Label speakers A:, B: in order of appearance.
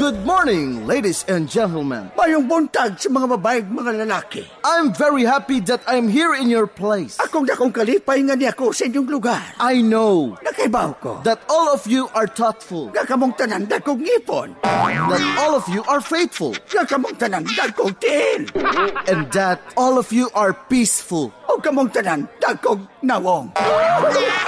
A: Good morning, ladies and gentlemen.
B: Mayong buntag sa mga babaeng mga lalaki.
A: I'm very happy that I'm here in your place.
B: Akong dakong kalipay nga niya ko sa inyong lugar.
A: I know
B: Nakaibaw ko.
A: that all of you are thoughtful,
B: Nakamong tanan dakong ngipon.
A: that all of you are faithful,
B: Nakamong tanan dakong tiil.
A: and that all of you are peaceful.
B: O kamong tanan dakong nawong.